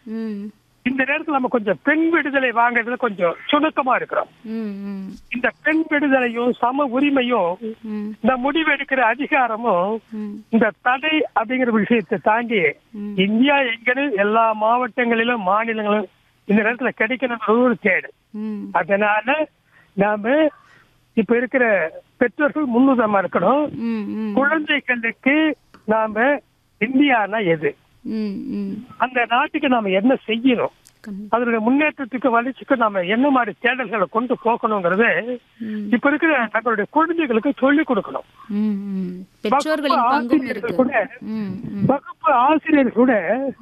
ம். இந்த நேரத்துல நம்ம கொஞ்சம் பெண் விடுதலை வாங்குறதுல கொஞ்சம் சுணக்கமா இருக்கிறோம். ம். ம். இந்த பெண் விடுதலையும் சம உரிமையும் ம். இந்த முடிவெடுக்கிற அதிகாரமும் ம். இந்த தடை அப்படிங்கிற விஷயத்தை தாண்டி ம். இந்தியா எங்கன்னு எல்லா மாவட்டங்களிலும் மாநிலங்களும் இந்த நேரத்துல கிடைக்கணும் ஒரு தேடு. ம். அதனால நாம இப்ப இருக்கிற பெற்றோர்கள் முன்னுதாரணமா இருக்கணும். ம். ம். குழந்தைகளுக்கு நாம இந்தியானா எது, ம். ம். அந்த நாட்டுக்கு நாம என்ன செய்யணும், கண்டிப்பா. அதனுடைய முன்னேற்றத்துக்கு வளர்ச்சிக்கு நாம என்ன மாதிரி தேடல்களை கொண்டு போகணுங்கிறது ம். இப்ப இருக்கிற நம்மளுடைய குழந்தைகளுக்கு சொல்லிக் கொடுக்கணும். ம். ம். பெற்றோர்களின் பங்கும் ஆசிரியர்கள் இருக்கு. கூட ம். ம். வகுப்பு ஆசிரியர் கூட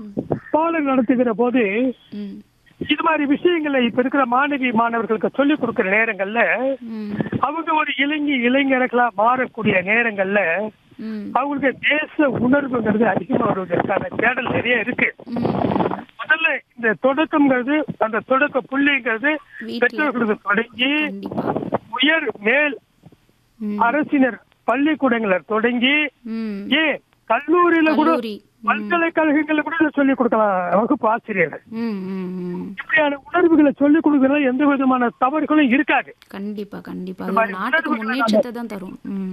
பாடம் நடத்துகிற போது ம். இது மாதிரி விஷயங்களை இப்ப இருக்கிற மாணவி மாணவர்களுக்கு சொல்லிக் கொடுக்கிற நேரங்கள்ல ம். அவங்க ஒரு இளைஞர்களா மாறக்கூடிய நேரங்கள்ல ம். அவங்களுக்கு தேச உணர்வுங்கிறது அதிகமா வருவதற்கான தேடல் நிறைய இருக்கு. ம். முதல்ல இந்த தொடக்கம்ங்கிறது, அந்த தொடக்க புள்ளிங்கிறது வீட்ல. பெற்றோர்களுக்கு தொடங்கி கண்டிப்பா. உயர் மேல் ம். அரசினர் பள்ளிக்கூடங்களை தொடங்கி ம். ஏன் கல்லூரியில கூட கல்லூரி. ம். பல்கலைக்கழகங்கள்ல கூட இதை சொல்லிக் கொடுக்கலாம் வகுப்பு ஆசிரியர்கள். ம். ம். ம். இப்படியான உணர்வுகளை சொல்லிக் கொடுக்கறதுல எந்த விதமான தவறுகளும் இருக்காது. கண்டிப்பா கண்டிப்பா. இந்த அது மாதிரி நாட்டுக்கு உணர்வுகளை முன்னேற்றத்தை தான் தரும். ம்.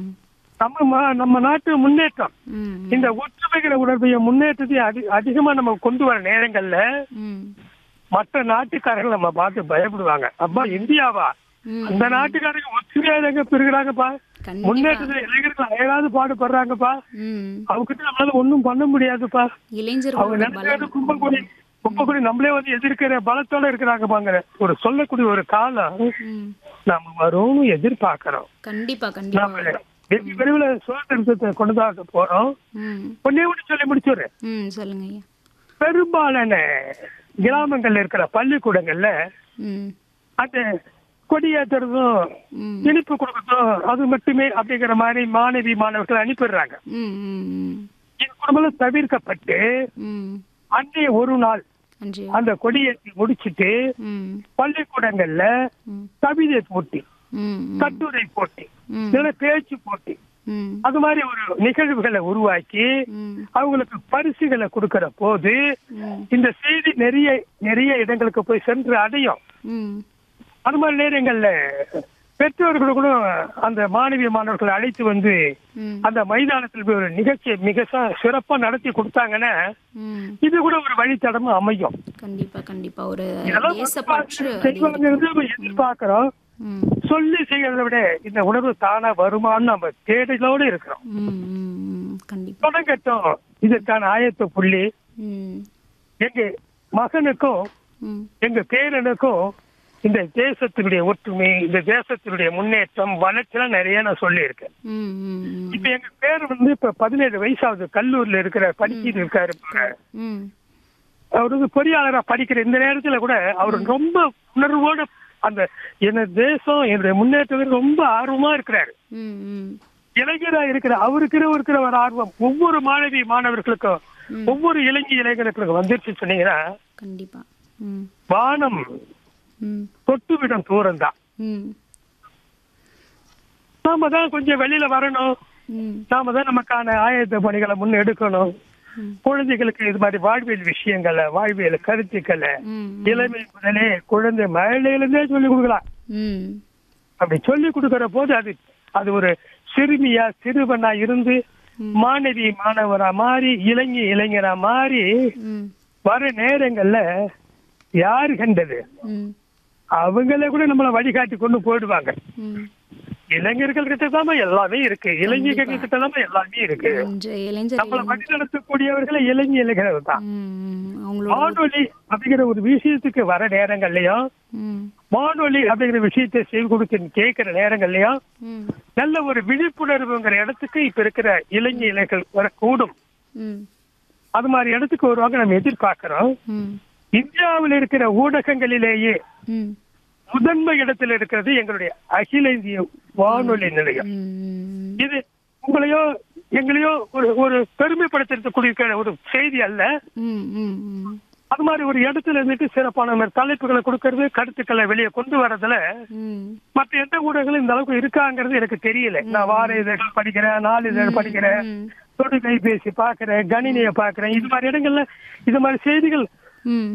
நம்ம நாட்டு முன்னேற்றம், ம். இந்த ஒற்றுமைகிற உணர்வையும் முன்னேற்றத்தையும் அதிகமா நம்ம கொண்டு வர நேரங்கள்ல ம். மற்ற நாட்டுக்காரர்கள் நம்ம பார்த்து பயப்படுவாங்க. அப்பா இந்தியாவா, ம். அந்த நாட்டுக்காரங்க ஒற்றுமையா எங்க பெருகிறாங்கப்பா, கண்டிப்பா. முன்னேற்றத்தை இளைஞர்கள் அயராது பாடுபடுறாங்கப்பா, ம். அவங்க கிட்ட நம்மளால ஒண்ணும் பண்ண முடியாதுப்பா, அவங்க இளைஞர்களோட நினைக்கிறது பலம். கும்பகுடி நம்மளே வந்து எதிர்க்கிற பலத்தோட இருக்கிறாங்கப்பாங்கிற ஒரு சொல்லக்கூடிய ஒரு காலம் ம். நம்ம வரும்னு எதிர்பார்க்கிறோம். கண்டிப்பா கண்டிப்பா. நாம வெகு விரைவில் சுதந்திரத்தை கொண்டுதாக போறோம். ம். ஒன்னே ஒன்று சொல்லி முடிச்சுடுறேன். ம். சொல்லுங்க ஐயா. பெரும்பாலான கிராமங்கள்ல இருக்கிற பள்ளிக்கூடங்கள்ல ம். அந்த கொடியேற்றுறதும் ம். இனிப்பு கொடுக்கறதும் அது மட்டுமே அப்படிங்கிற மாதிரி மாணவி மாணவர்கள் அனுப்பிடுறாங்க. ம். ம். ம். இது குடும்பம் தவிர்க்கப்பட்டு ம். அன்றைய ஒரு நாள் நன்றி. அந்த கொடியேற்றி முடிச்சிட்டு ம். பள்ளிக்கூடங்கள்ல ம். கவிதை போட்டி, ம். ம். கட்டுரை போட்டி, ம். இல்ல பேச்சு போட்டி, ம். அது மாதிரி ஒரு நிகழ்வுகளை உருவாக்கி ம். அவங்களுக்கு பரிசுகளை கொடுக்கிற போது ம். இந்த செய்தி நிறைய நிறைய இடங்களுக்கு போய் சென்று அடையும். ம். அது மாதிரி நேரங்கள்ல பெற்றோர்கள் கூட அந்த மாணவி மாணவர்களை அழைத்து வந்து ம். அந்த மைதானத்தில் போய் ஒரு நிகழ்ச்சியை மிக சிறப்பா நடத்தி கொடுத்தாங்கன்னா ம். இது கூட ஒரு வழித்தடமும் அமையும். கண்டிப்பா கண்டிப்பா. ஒரு இதெல்லாம் தேசப்பற்று செய்வாங்கிறது நம்ம எதிர்பார்க்கிறோம். ம். சொல்லி செய்யறதை விட இந்த உணர்வு தானா வருமானு நம்ம தேடலோடு இருக்கிறோம். ம். ம். ம். கண்டிப்பா. தொடங்கட்டும் இதற்கான ஆயத்த புள்ளி. ம். எங்க மகனுக்கும் ம். எங்க பேரனுக்கும் இந்த தேசத்தினுடைய ஒற்றுமை, இந்த தேசத்தினுடைய முன்னேற்றம், வளர்ச்சியெல்லாம் நிறைய நான் சொல்லி இருக்கேன். ம். ம். ம். இப்ப எங்க பேர் வந்து இப்ப 17 வயசாவது, கல்லூரில இருக்கிற படிச்சுட்டு இருக்காரு. ம். அவர் வந்து பொறியாளரா படிக்கிற இந்த நேரத்துல கூட அவர் ரொம்ப உணர்வோடு அந்த என்ன தேசம் என்னுடைய முன்னேற்றத்துக்கு ரொம்ப ஆர்வமா இருக்கிறாரு. ம். ம். இளைஞரா இருக்கிற அவருக்கு இருக்கிற ஒரு ஆர்வம் ஒவ்வொரு மாணவி மாணவர்களுக்கும் ஒவ்வொரு இளைஞர்களுக்கும் வந்துருச்சு சொன்னீங்கன்னா கண்டிப்பா. ம். வானம் ம். தொட்டுவிடும் தூரம் தான். ம். நாம தான் கொஞ்சம் வெளியில வரணும். ம். நாம தான் நமக்கான ஆயத்த பணிகளை முன்னெடுக்கணும். ம். குழந்தைகளுக்கு இது மாதிரி வாழ்வியல் விஷயங்களை, வாழ்வியல் கருத்துக்களை ம். இளமை முதலே குழந்தை மழையிலிருந்தே சொல்லிக் கொடுக்கலாம். ம். அப்படி சொல்லிக் கொடுக்கிற போது அது ஒரு சிறுமியா சிறுவனா இருந்து மாணவி மாணவரா மாறி இளைஞரா மாறி ம். வர நேரங்கள்ல யாரு கண்டது ம். அவங்கள கூட நம்மள வழிகாட்டி கொண்டு போயிடுவாங்க. ம். இளைஞர்கள் கிட்ட தான் எல்லாமே இருக்கு, இளைஞர்கள் கிட்ட தான் எல்லாமே இருக்கு. நம்மள வழி நடத்தக்கூடியவர்களே இளைஞர்கள் தான். வானொலி அப்படிங்கிற ஒரு விஷயத்துக்கு வர நேரங்கள்லயும், வானொலி அப்படிங்கிற விஷயத்தை செய்து கொடுத்து கேட்கிற நேரங்கள்லயும் நல்ல ஒரு விழிப்புணர்வுங்கிற இடத்துக்கு இப்ப இருக்கிற இளைஞர்கள் வரக்கூடும். அது மாதிரி இடத்துக்கு வருவாங்க நம்ம எதிர்பார்க்கிறோம். இந்தியாவில் இருக்கிற ஊடகங்களிலேயே முதன்மை இடத்தில் இருக்கிறது எங்களுடைய அகில இந்திய வானொலி நிலையம். இது உங்களையோ எங்களையோ ஒரு பெருமைப்படுத்தக்கூடிய ஒரு செய்தி அல்ல. அது மாதிரி ஒரு இடத்துல இருந்துட்டு சிறப்பான தலைப்புகளை கொடுக்கறது, கருத்துக்களை வெளியே கொண்டு வர்றதுல மற்ற எந்த ஊடகங்களும் இந்த அளவுக்கு இருக்காங்கிறது எனக்கு தெரியல. நான் வார இதழ்கள் படிக்கிறேன், நாளிதழ் படிக்கிறேன், தொடு கைபேசி பாக்குறேன், கணினியை பாக்குறேன். இது மாதிரி இடங்கள்ல இது மாதிரி செய்திகள்